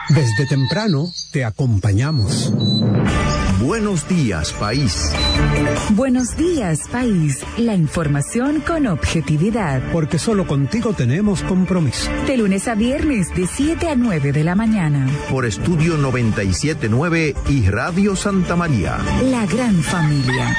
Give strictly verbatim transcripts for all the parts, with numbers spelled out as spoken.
Desde temprano te acompañamos. Buenos días, país. Buenos días, país. La información con objetividad. Porque solo contigo tenemos compromiso. De lunes a viernes, de siete a nueve de la mañana. Por Estudio noventa y siete punto nueve y Radio Santa María. La gran familia.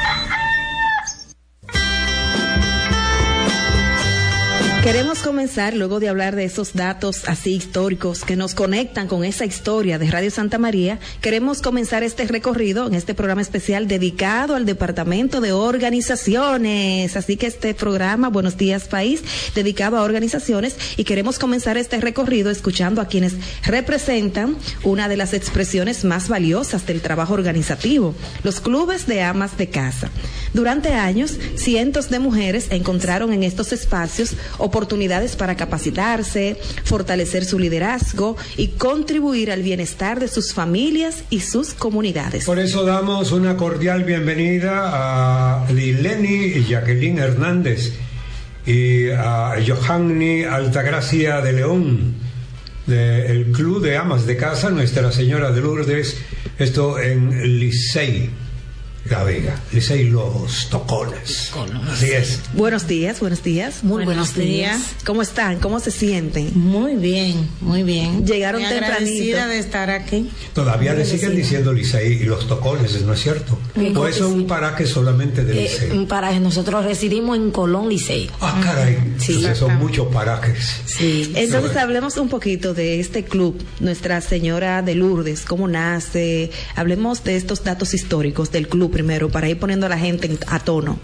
Queremos comenzar, luego de hablar de esos datos así históricos que nos conectan con esa historia de Radio Santa María, queremos comenzar este recorrido en este programa especial dedicado al Departamento de Organizaciones. Así que este programa, Buenos Días País, dedicado a organizaciones, y queremos comenzar este recorrido escuchando a quienes representan una de las expresiones más valiosas del trabajo organizativo, los clubes de amas de casa. Durante años, cientos de mujeres encontraron en estos espacios oportunidades para capacitarse, fortalecer su liderazgo y contribuir al bienestar de sus familias y sus comunidades. Por eso damos una cordial bienvenida a Lileni y Jacqueline Hernández y a Johanny Altagracia de León, del Club de Amas de Casa Nuestra Señora de Lourdes, esto en Licey La Vega, Licey Los Tocones. Así es. Buenos días, buenos días. Muy buenos, buenos días. días. ¿Cómo están? ¿Cómo se sienten? Muy bien, muy bien. Llegaron muy tempranito. Agradecida de estar aquí. Todavía muy le agradecida. Siguen diciendo Licey y Los Tocones, ¿no es cierto? ¿O eso es un paraje solamente de Licey? Eh, un paraje, nosotros residimos en Colón, Licey. Ah, caray. Sí. Entonces son muchos parajes. Sí. Entonces bueno, hablemos un poquito de este club, Nuestra Señora de Lourdes, cómo nace. Hablemos de estos datos históricos del club primero, para ir poniendo a la gente a tono.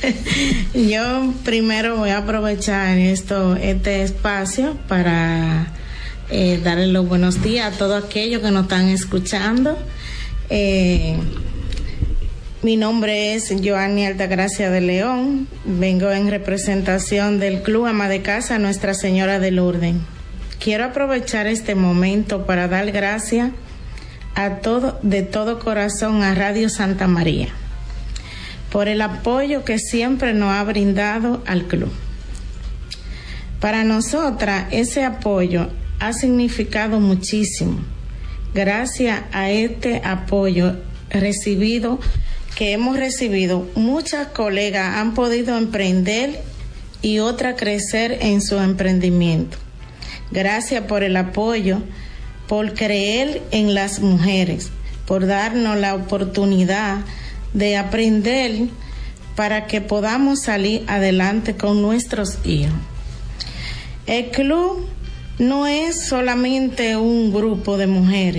Yo primero voy a aprovechar esto, este espacio para eh, darle los buenos días a todos aquellos que nos están escuchando. Eh, mi nombre es Johanny Altagracia de León, vengo en representación del Club Ama de Casa Nuestra Señora de Lourdes. Quiero aprovechar este momento para dar gracias a todo, de todo corazón a Radio Santa María por el apoyo que siempre nos ha brindado al club. Para nosotras, ese apoyo ha significado muchísimo. Gracias a este apoyo recibido, que hemos recibido, muchas colegas han podido emprender y otras crecer en su emprendimiento. Gracias por el apoyo, por creer en las mujeres, por darnos la oportunidad de aprender para que podamos salir adelante con nuestros hijos. El club no es solamente un grupo de mujeres.